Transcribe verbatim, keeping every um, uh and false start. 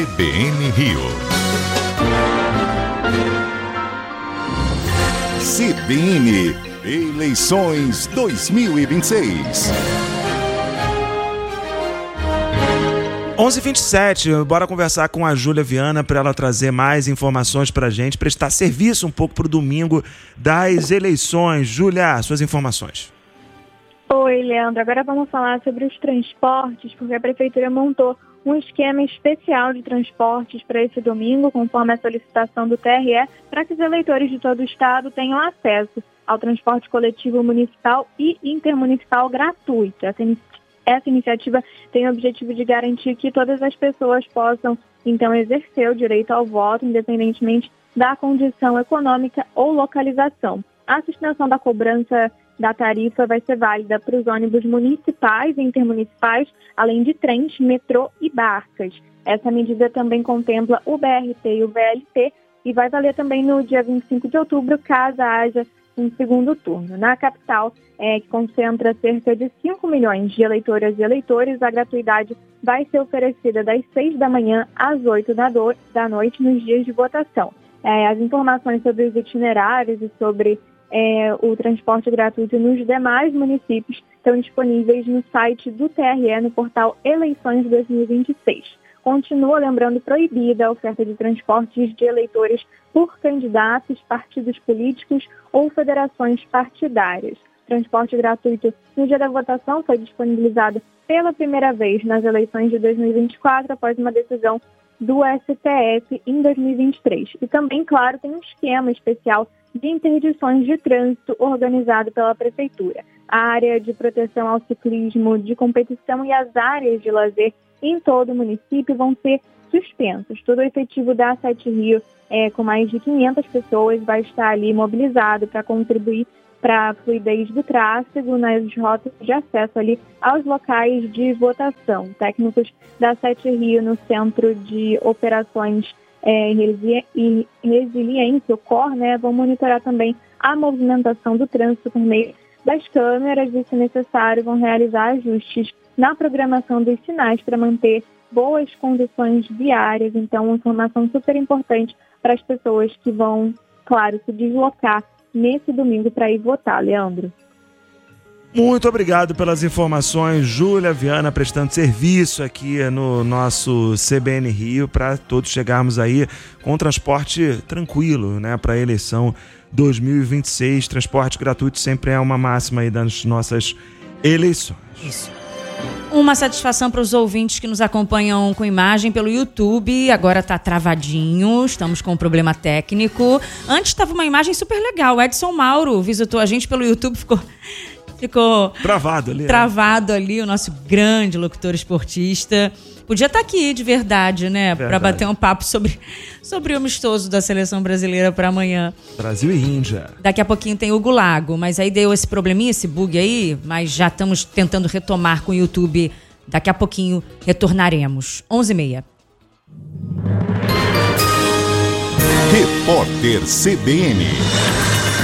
C B N Rio. C B N Eleições dois mil e vinte e seis. onze e vinte e sete, bora conversar com a Júlia Viana para ela trazer mais informações para a gente, prestar serviço um pouco para o domingo das eleições. Júlia, suas informações. Oi, Leandro. Agora vamos falar sobre os transportes, porque a Prefeitura montou um esquema especial de transportes para esse domingo, conforme a solicitação do T R E, para que os eleitores de todo o estado tenham acesso ao transporte coletivo municipal e intermunicipal gratuito. Essa iniciativa Essa iniciativa tem o objetivo de garantir que todas as pessoas possam, então, exercer o direito ao voto, independentemente da condição econômica ou localização. A suspensão da cobrança da tarifa vai ser válida para os ônibus municipais e intermunicipais, além de trens, metrô e barcas. Essa medida também contempla o B R T e o V L T e vai valer também no dia vinte e cinco de outubro, caso haja um segundo turno. Na capital, é, que concentra cerca de cinco milhões de eleitoras e eleitores, a gratuidade vai ser oferecida das seis da manhã às oito da, do, da noite nos dias de votação. É, as informações sobre os itinerários e sobre é, o transporte gratuito nos demais municípios estão disponíveis no site do T R E, no portal Eleições dois mil e vinte e seis. Continua, lembrando, proibida a oferta de transportes de eleitores por candidatos, partidos políticos ou federações partidárias. Transporte gratuito no dia da votação foi disponibilizado pela primeira vez nas eleições de dois mil e vinte e quatro, após uma decisão do S T F em dois mil e vinte e três. E também, claro, tem um esquema especial de interdições de trânsito organizado pela Prefeitura. A área de proteção ao ciclismo de competição e as áreas de lazer em todo o município vão ser suspensos. Todo o efetivo da Sete Rio, é, com mais de quinhentas pessoas, vai estar ali mobilizado para contribuir para a fluidez do tráfego nas rotas de acesso ali aos locais de votação. Técnicos da Sete Rio no Centro de Operações é, e Resiliência, o C O R, né, vão monitorar também a movimentação do trânsito por meio das câmeras e, se necessário, vão realizar ajustes na programação dos sinais para manter boas condições viárias. Então, uma informação super importante para as pessoas que vão, claro, se deslocar nesse domingo para ir votar, Leandro. Muito obrigado pelas informações, Júlia Viana, prestando serviço aqui no nosso C B N Rio, para todos chegarmos aí com transporte tranquilo, né, para a eleição dois mil e vinte e seis. Transporte gratuito sempre é uma máxima aí das nossas eleições. Isso. Uma satisfação para os ouvintes que nos acompanham com imagem pelo YouTube. Agora tá travadinho, estamos com um problema técnico. Antes estava uma imagem super legal. O Edson Mauro visitou a gente pelo YouTube, ficou... Ficou travado ali. Travado ali, o nosso grande locutor esportista. Podia estar aqui de verdade, né? Para bater um papo sobre, sobre o amistoso da seleção brasileira para amanhã. Brasil e Índia. Daqui a pouquinho tem o Hugo Lago, mas aí deu esse probleminha, esse bug aí, mas já estamos tentando retomar com o YouTube. Daqui a pouquinho retornaremos. onze e meia. Repórter C B N.